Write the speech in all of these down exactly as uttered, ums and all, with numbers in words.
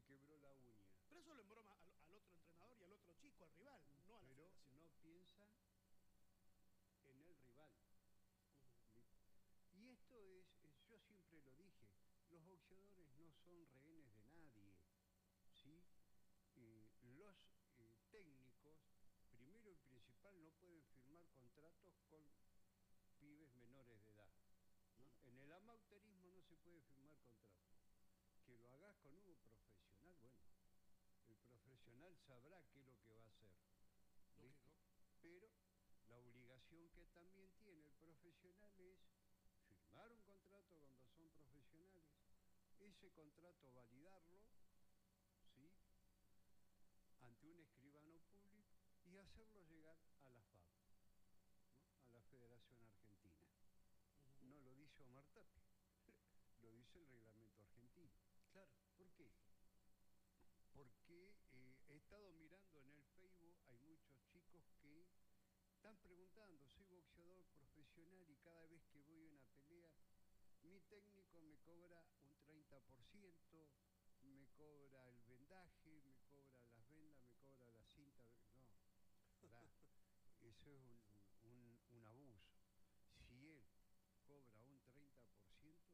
quebró la uña. Pero eso lo embroma al, al otro entrenador y al otro chico, al rival, no a la Pero federación. no piensan en el rival. Uh-huh. Y esto es, es, yo siempre lo dije, los boxeadores no son rehenes de nadie, ¿sí? Eh, los eh, técnicos, primero y principal, no pueden firmar contratos con pibes menores de edad, ¿no? Uh-huh. En el amateurismo no se puede firmar contrato. Que lo hagas con un profesional, bueno, el profesional sabrá qué es lo que va a hacer. Lógico. Pero la obligación que también tiene el profesional es firmar un contrato cuando son profesionales, ese contrato validarlo, ¿sí?, ante un escribano público y hacerlo llegar a la F A B, ¿no?, a la Federación Argentina. Uh-huh. No lo dice Omar Tapia, lo dice el reglamento argentino. Claro. ¿Por qué? Porque eh, he estado mirando en el Facebook, hay muchos chicos que están preguntando, soy boxeador profesional y cada vez que voy a una pelea, mi técnico me cobra un treinta por ciento, me cobra el vendaje, me cobra las vendas, me cobra la cinta. No, ¿verdad? Eso es un, un, un abuso. Si él cobra un treinta por ciento,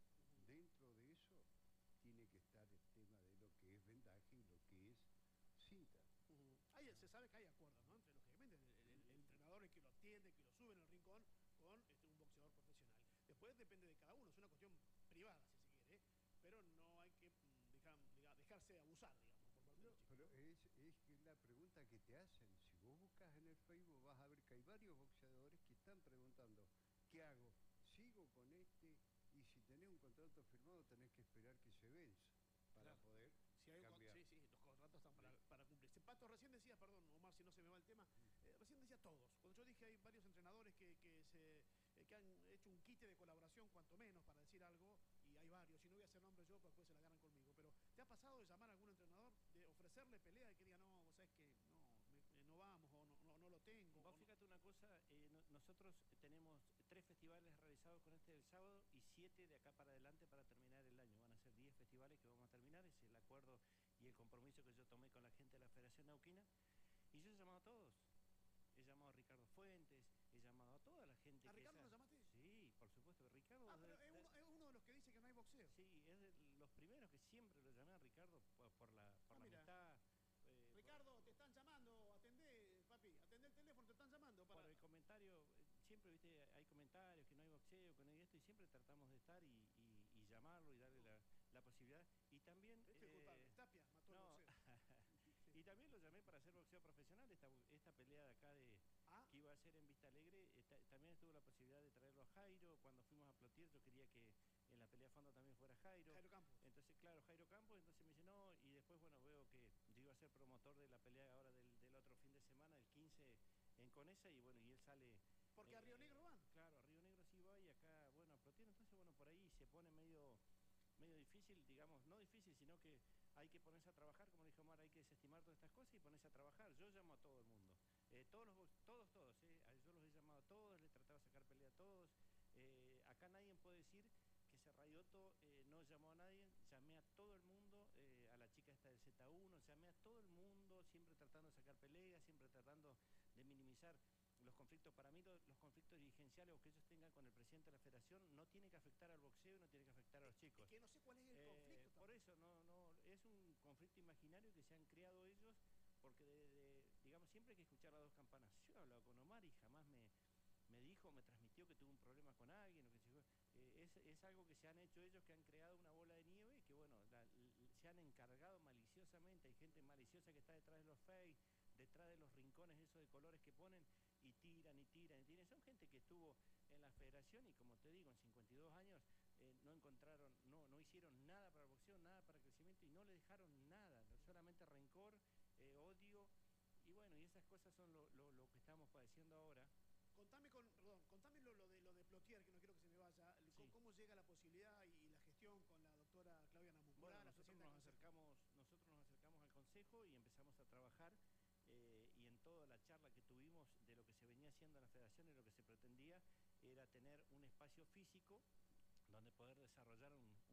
dentro de eso tiene que estar el tema de lo que es vendaje y lo que es cinta. Uh-huh. Ahí se sabe que hay acuerdos, ¿no?, entre lógicamente el, el, el, el entrenador que lo atiende, que lo sube en el rincón, con este, un boxeador profesional. Después depende de cada uno, es una cuestión privada, si se quiere, pero no hay que dejar, dejarse abusar, digamos, por parte no, de los chicos. Pero es, es que la pregunta que te hacen, si vos buscas en el Facebook vas a ver que hay varios boxeadores que están preguntando, ¿qué hago? ¿Sigo con este? Y si tenés un contrato firmado tenés que esperar que se venza para claro. poder si hay cambiar. Sí, sí, los contratos están para, para cumplirse. Pato, recién decías, perdón, Omar, si no se me va el tema, eh, recién decía todos. Cuando yo dije hay varios entrenadores que, que, se, eh, que han hecho un quite de colaboración, cuanto menos, para decir algo, y hay varios, y no voy a hacer nombre yo, porque después se la agarran conmigo, pero ¿te ha pasado de llamar a algún entrenador, de ofrecerle pelea y que diga, no, vos sabés que no, me, no vamos, o no, no, no lo tengo? Vos fíjate no... una cosa, eh, no, nosotros tenemos tres festivales realizados con este del sábado y siete de acá para adelante para terminar el año. Van a ser diez festivales que vamos a terminar, es el acuerdo y el compromiso que yo tomé con la gente de la Federación Neuquina. Y yo he llamado a todos. He llamado a Ricardo Fuentes, he llamado a toda la gente. ¿A que Ricardo esa... lo llamaste? Sí, por supuesto. Ricardo... Ah, pero de, es, de... uno, es uno de los que dice que no hay boxeo. Sí, es de los primeros que siempre lo llamé a Ricardo por, por la, por ah, la mira. amistad. Eh, Ricardo, por... te están llamando, atendé, papi, atendé el teléfono, te están llamando. Para... Por el comentario, siempre, viste, hay comentarios que no hay boxeo, que no hay esto, y siempre tratamos de estar y, y, y llamarlo y darle la, la posibilidad. Y también... Este es eh, culpable, Tapia mató no, el boxeo. sí. Y también lo llamé para hacer boxeo profesional, esta, esta pelea de acá de ¿Ah? que iba a ser en Vista Alegre. Esta, también estuvo la posibilidad de traerlo a Jairo. Cuando fuimos a Plotier, yo quería que en la pelea de fondo también fuera Jairo. Jairo Campos. Entonces, claro, Jairo Campos, entonces me dice no, y después, bueno, veo que yo iba a ser promotor de la pelea ahora del, del otro fin de semana, el quince en Conesa, y bueno, y él sale... Porque eh, a Río Negro van. Claro, a Río Negro sí va, y acá, bueno, a Plotier. Entonces, bueno, por ahí se pone medio... medio difícil, digamos, no difícil, sino que hay que ponerse a trabajar, como dijo Omar, hay que desestimar todas estas cosas y ponerse a trabajar. Yo llamo a todo el mundo, eh, todos, los, todos, todos, eh, yo los he llamado a todos, les trataba de sacar pelea a todos. Eh, acá nadie puede decir que Serrayotto eh, no llamó a nadie, llamé a todo el mundo, eh, a la chica esta del Z uno, llamé a todo el mundo, siempre tratando de sacar peleas, siempre tratando de minimizar los conflictos. Para mí los, los conflictos dirigenciales o que ellos tengan con el presidente de la federación no tiene que afectar al boxeo y no tiene que afectar a los chicos. Es que no sé cuál es el eh, conflicto. Por eso, no, no, es un conflicto imaginario que se han creado ellos, porque de, de, digamos, siempre hay que escuchar las dos campanas. Yo he hablado con Omar y jamás me, me dijo, me transmitió que tuvo un problema con alguien, o que eh, es, es algo que se han hecho ellos, que han creado una bola de nieve y que, bueno, la, la, se han encargado maliciosamente. Hay gente maliciosa que está detrás de los fakes, detrás de los rincones esos de colores que ponen, y tiran y tiran y tiran. Son gente que estuvo en la federación y, como te digo, en cincuenta y dos años eh, no encontraron, no, no hicieron nada para el boxeo, nada para el crecimiento, y no le dejaron nada, solamente rencor, eh, odio, y bueno, y esas cosas son lo, lo, lo que estamos padeciendo ahora. Contame, con, perdón, contame lo, lo, de, lo de Plotier, que no quiero que se me vaya. Sí. ¿Cómo llega la posibilidad y la gestión con la doctora Claudia Namucurá? Bueno, nosotros nos, acercamos, nosotros nos acercamos al consejo y empezamos a trabajar. Eh, y en toda la charla que tuvimos de lo que se venía haciendo en la federación y lo que se pretendía era tener un espacio físico donde poder desarrollar un,